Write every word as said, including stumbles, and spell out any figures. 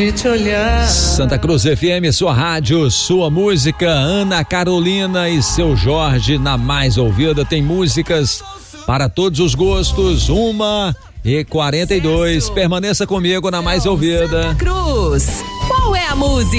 de te olhar. Santa Cruz F M, sua rádio, sua música. Ana Carolina e seu Jorge na mais ouvida. Tem músicas para todos os gostos. Uma e quarenta e dois. Permaneça comigo na mais ouvida. Santa Cruz, qual é a música?